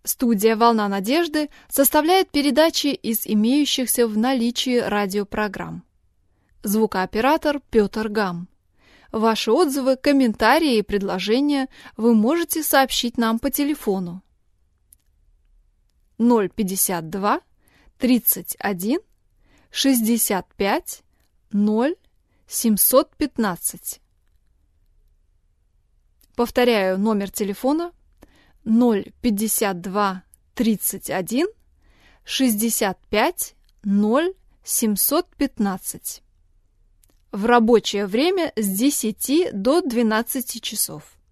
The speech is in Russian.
Студия «Волна надежды» составляет передачи из имеющихся в наличии радиопрограмм. Звукооператор Петр Гам. Ваши отзывы, комментарии и предложения вы можете сообщить нам по телефону 052 31 65 0 715. Повторяю номер телефона 052 31 65 0 715. В рабочее время с 10 до 12 часов.